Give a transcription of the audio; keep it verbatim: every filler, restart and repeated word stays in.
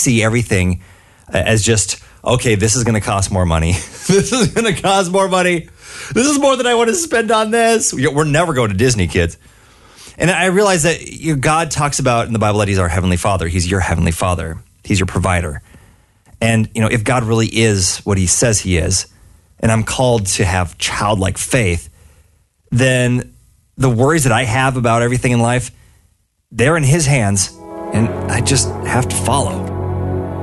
see everything as just, okay, this is going to cost more money. This is going to cost more money. This is more than I want to spend on this. We're never going to Disney, kids. And I realize that you know, God talks about in the Bible that he's our heavenly father. He's your heavenly father. He's your provider. And, you know, if God really is what he says he is, and I'm called to have childlike faith, then the worries that I have about everything in life, they're in his hands, and I just have to follow.